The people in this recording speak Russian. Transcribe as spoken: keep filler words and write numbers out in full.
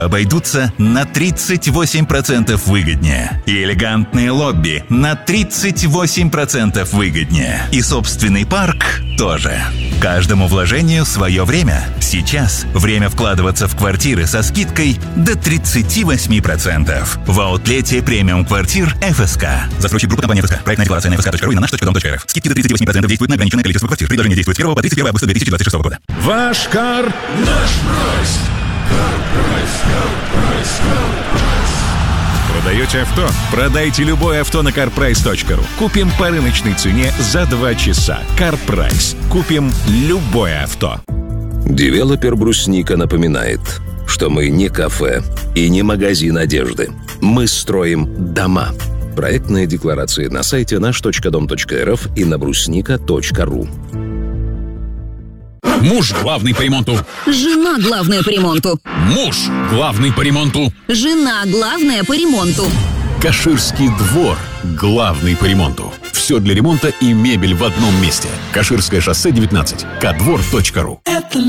обойдутся на тридцать восемь процентов выгоднее. И элегантные лобби на тридцать восемь процентов выгоднее. И собственный парк тоже. Каждому вложению свое время. Сейчас время вкладываться в квартиры со скидкой до тридцать восемь процентов. В аутлете премиум квартир эф эс ка. Застройщик группы компании эф эс ка. Проектная декларация на эф эс ка точка ру и на наш точка дом точка эр эф. Скидки до тридцать восемь процентов действуют на ограниченное количество квартир. Предложение действует с первого по тридцать первое августа две тысячи двадцать шестого года. Ваш кар... Наш прайс. Карпрайс, Карпрайс, Карпрайс. Продаете авто? Продайте любое авто на карпрайс точка ру. Купим по рыночной цене за два часа. Карпрайс. Купим любое авто. Девелопер «Брусника» напоминает, что мы не кафе и не магазин одежды. Мы строим дома. Проектные декларации на сайте наш точка дом точка эр эф и на брусника точка ру. Муж главный по ремонту. Жена главная по ремонту. Муж главный по ремонту. Жена главная по ремонту. Каширский двор главный по ремонту. Все для ремонта и мебель в одном месте. Каширское шоссе девятнадцать. кадвор точка ру. Это